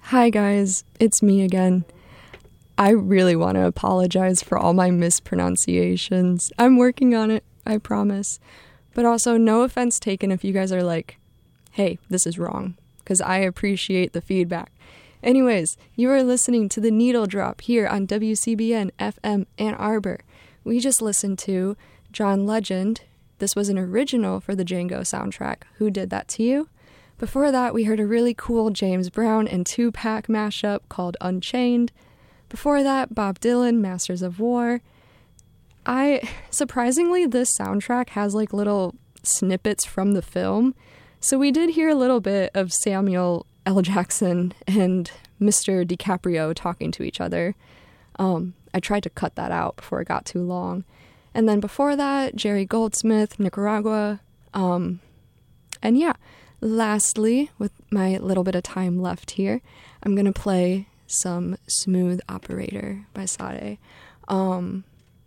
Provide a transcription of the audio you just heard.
Hi guys, it's me again. I really want to apologize for all my mispronunciations. I'm working on it, I promise. But also, no offense taken if you guys are like, hey, this is wrong, because I appreciate the feedback. Anyways, you are listening to The Needle Drop here on WCBN FM Ann Arbor. We just listened to John Legend. This was an original for the Django soundtrack. Who Did That to You? Before that, we heard a really cool James Brown and Tupac mashup called Unchained. Before that, Bob Dylan, Masters of War. Surprisingly, this soundtrack has like little snippets from the film. So we did hear a little bit of Samuel L. Jackson and Mr. DiCaprio talking to each other. I tried to cut that out before it got too long. And then before that, Jerry Goldsmith, Nicaragua. And yeah, lastly, with my little bit of time left here, I'm going to play some Smooth Operator by Sade.